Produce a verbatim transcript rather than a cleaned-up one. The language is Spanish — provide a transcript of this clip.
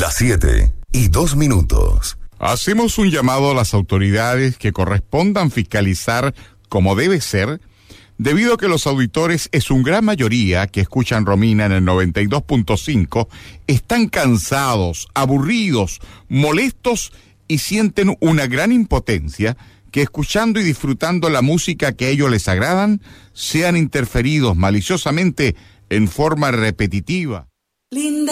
Las siete y dos minutos. Hacemos un llamado a las autoridades que correspondan fiscalizar como debe ser, debido a que los auditores, en su gran mayoría que escuchan Romina en el noventa y dos punto cinco, están cansados, aburridos, molestos y sienten una gran impotencia que escuchando y disfrutando la música que a ellos les agradan, sean interferidos maliciosamente en forma repetitiva. Linda.